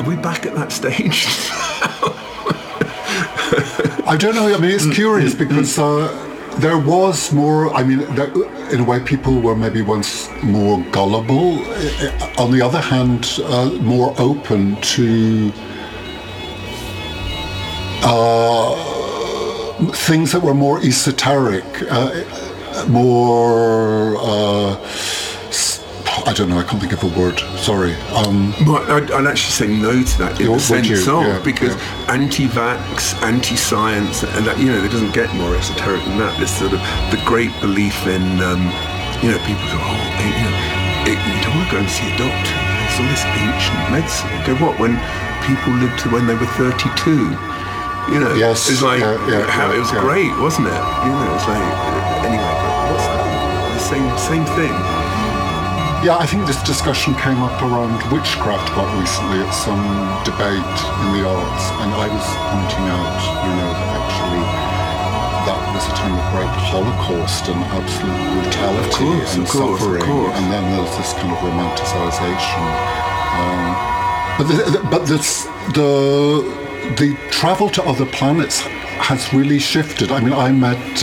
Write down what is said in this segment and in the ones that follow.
we back at that stage? I don't know. I mean, it's curious because there was more. I mean, in a way, people were maybe once more gullible. On the other hand, more open to things that were more esoteric, more. I don't know, I can't think of a word, sorry. Well, I'd actually say no to that in the sense of, because anti-vax, anti-science, and that, it doesn't get more esoteric than that. This sort of, the great belief in, people go, you don't want to go and see a doctor. It's all this ancient medicine. Go, what, when people lived to when they were 32? Yes. It's like, it was great, wasn't it? It's like, anyway, what's that? The same thing. Yeah, I think this discussion came up around witchcraft quite recently at some debate in the arts, and I was pointing out, that actually that was a time of great Holocaust and absolute brutality and suffering, and then there's this kind of romanticization. But the travel to other planets has really shifted. I mean, I met.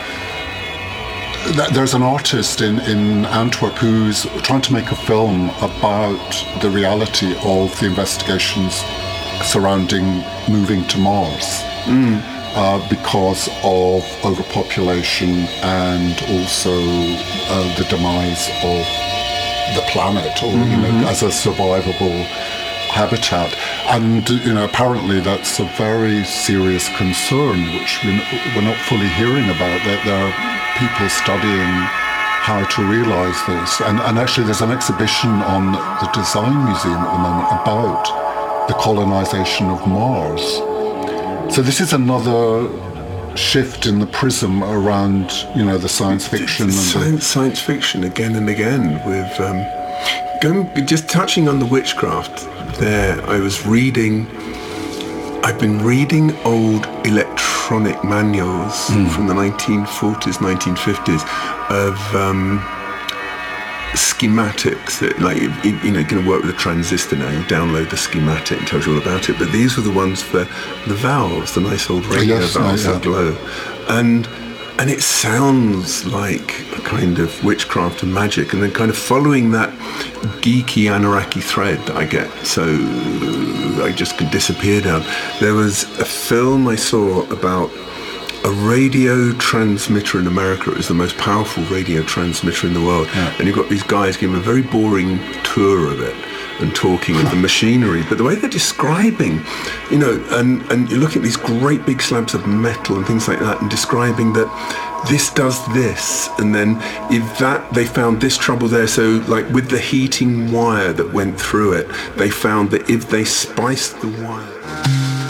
There's an artist in Antwerp who's trying to make a film about the reality of the investigations surrounding moving to Mars because of overpopulation and also the demise of the planet, or as a survivable habitat. And apparently that's a very serious concern, which we're not fully hearing about. That there are people studying how to realise this, and actually there's an exhibition on the Design Museum at the moment about the colonisation of Mars. So this is another shift in the prism around the science fiction science fiction again and again with just touching on the witchcraft there. I've been reading old electronic manuals from the 1940s, 1950s of schematics that, you're going to work with a transistor now. You download the schematic, it tells you all about it. But these were the ones for the valves, the nice old radio valves that glow. And it sounds like a kind of witchcraft and magic, and then kind of following that geeky Anunnaki thread that I get, so I just could disappear down. There was a film I saw about a radio transmitter in America. It was the most powerful radio transmitter in the world. Yeah. And you've got these guys giving a very boring tour of it and talking of the machinery, but the way they're describing, and you look at these great big slabs of metal and things like that, and describing that this does this, and then if that, they found this trouble there. So like with the heating wire that went through it, they found that if they spiced the wire